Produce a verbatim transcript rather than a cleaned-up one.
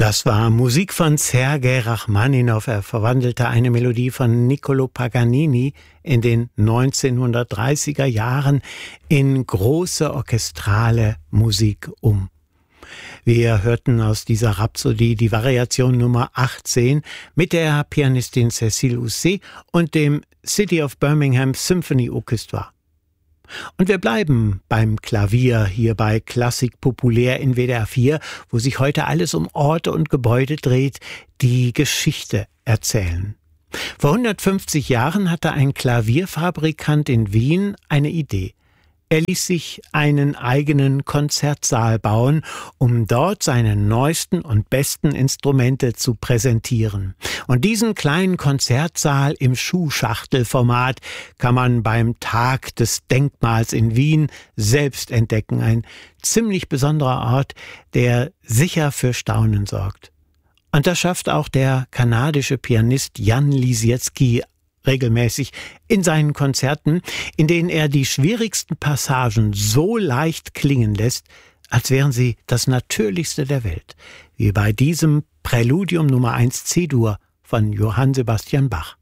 Das war Musik von Sergei Rachmaninow. Er verwandelte eine Melodie von Niccolò Paganini in den neunzehnhundertdreißiger Jahren in große orchestrale Musik um. Wir hörten aus dieser Rhapsodie die Variation Nummer achtzehn mit der Pianistin Cécile Housset und dem City of Birmingham Symphony Orchestra. Und wir bleiben beim Klavier hier bei Klassik populär in W D R vier, wo sich heute alles um Orte und Gebäude dreht, die Geschichte erzählen. Vor hundertfünfzig Jahren hatte ein Klavierfabrikant in Wien eine Idee. Er ließ sich einen eigenen Konzertsaal bauen, um dort seine neuesten und besten Instrumente zu präsentieren. Und diesen kleinen Konzertsaal im Schuhschachtelformat kann man beim Tag des Denkmals in Wien selbst entdecken. Ein ziemlich besonderer Ort, der sicher für Staunen sorgt. Und das schafft auch der kanadische Pianist Jan Lisiecki regelmäßig in seinen Konzerten, in denen er die schwierigsten Passagen so leicht klingen lässt, als wären sie das Natürlichste der Welt, wie bei diesem Präludium Nummer eins C-Dur von Johann Sebastian Bach.